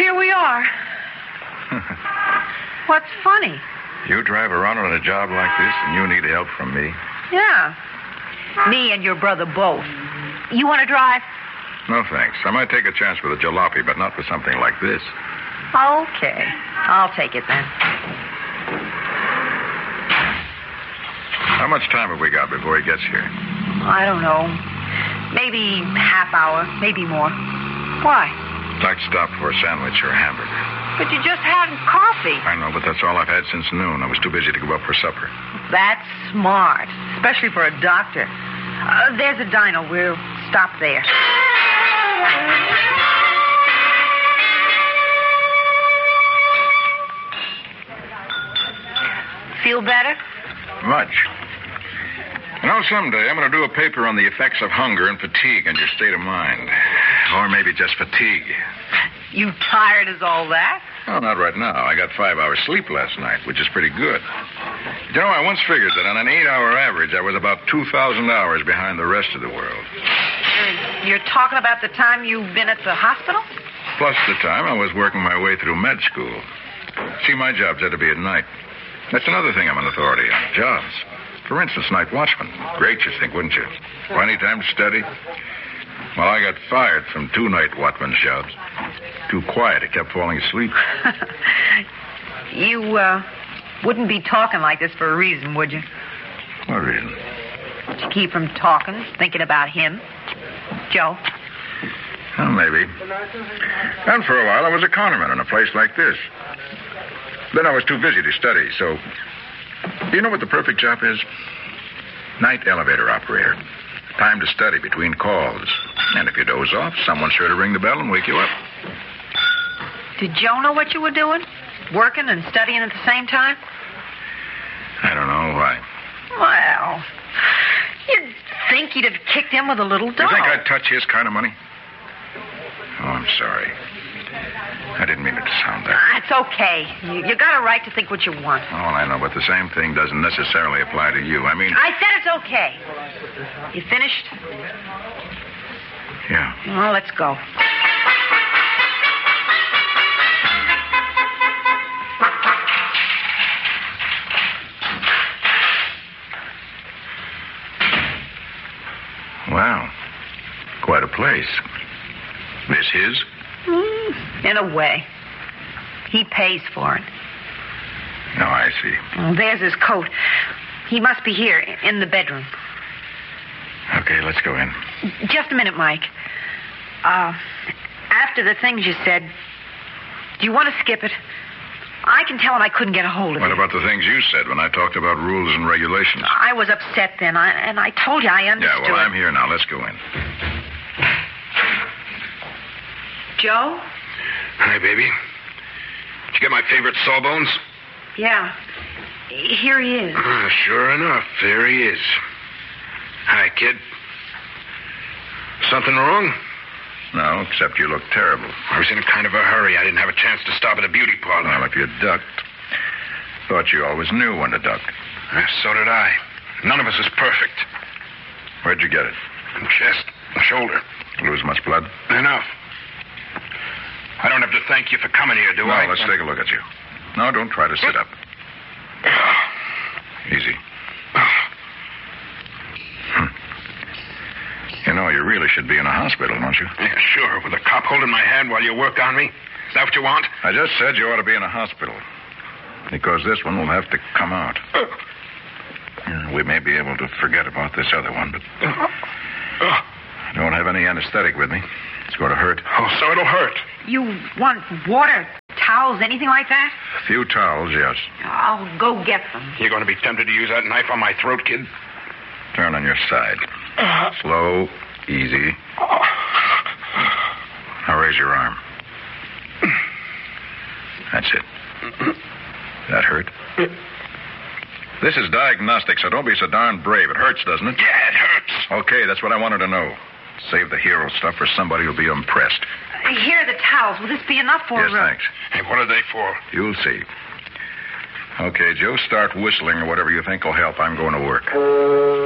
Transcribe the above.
here we are. What's funny? You drive around on a job like this and you need help from me? Yeah. Me and your brother both. You want to drive? No, thanks. I might take a chance with a jalopy, but not for something like this. Okay. I'll take it then. How much time have we got before he gets here? I don't know. Maybe half hour, maybe more. Why? I'd like to stop for a sandwich or a hamburger. But you just had coffee. I know, but that's all I've had since noon. I was too busy to go up for supper. That's smart, especially for a doctor. There's a diner. We'll stop there. Feel better? Much. You know, someday I'm going to do a paper on the effects of hunger and fatigue on your state of mind. Or maybe just fatigue. You tired as all that? Oh, not right now. I got 5 hours sleep last night, which is pretty good. You know, I once figured that on an 8-hour average, I was about 2,000 hours behind the rest of the world. You're talking about the time you've been at the hospital? Plus the time I was working my way through med school. See, my jobs had to be at night. That's another thing I'm an authority on, jobs. For instance, night watchman. Great, you think, wouldn't you? Plenty time to study. Well, I got fired from 2 night watchman's jobs. Too quiet. I kept falling asleep. You, wouldn't be talking like this for a reason, would you? What reason? To keep from talking, thinking about him. Joe? Well, maybe. And for a while, I was a counterman in a place like this. Then I was too busy to study, so... You know what the perfect job is? Night elevator operator. Time to study between calls. And if you doze off, someone's sure to ring the bell and wake you up. Did Joe know what you were doing? Working and studying at the same time? I don't know why. Well, you'd think he'd have kicked him with a little dough. You think I'd touch his kind of money? Oh, I'm sorry. I didn't mean it to sound that. It's okay. You got a right to think what you want. Oh, I know, but the same thing doesn't necessarily apply to you. I mean... I said it's okay. You finished? Yeah. Well, let's go. Wow. Quite a place. This his? In a way. He pays for it. Oh, I see. There's his coat. He must be here, in the bedroom. Okay, let's go in. Just a minute, Mike. After the things you said, do you want to skip it? I can tell him I couldn't get a hold of What you. about the things you said when I talked about rules and regulations? I was upset then, and I told you I understood. Yeah, well, I'm here now. Let's go in. Joe? Hi, baby. Did you get my favorite sawbones? Yeah. Here he is. Sure enough, there he is. Hi, kid. Something wrong? No, except you look terrible. I was in a kind of a hurry. I didn't have a chance to stop at a beauty parlor. Well, if you ducked, thought you always knew when to duck. So did I. None of us is perfect. Where'd you get it? Chest, shoulder. Lose much blood? Enough. I don't have to thank you for coming here, do I? No, let's take a look at you. No, don't try to sit up. Easy. You know, you really should be in a hospital, don't you? Yeah, sure. With a cop holding my hand while you work on me. Is that what you want? I just said you ought to be in a hospital. Because this one will have to come out. We may be able to forget about this other one, but... I don't have any anesthetic with me. It's going to hurt. Oh, so it'll hurt. You want water, towels, anything like that? A few towels, yes. I'll go get them. You're going to be tempted to use that knife on my throat, kid? Turn on your side. Slow, easy. Now raise your arm. That's it. That hurt? This is diagnostic, so don't be so darn brave. It hurts, doesn't it? Yeah, it hurts. Okay, that's what I wanted to know. Save the hero stuff for somebody who'll be impressed. Here are the towels. Will this be enough for... Yes, thanks. Hey, what are they for? You'll see. Okay, Joe, start whistling or whatever you think will help. I'm going to work.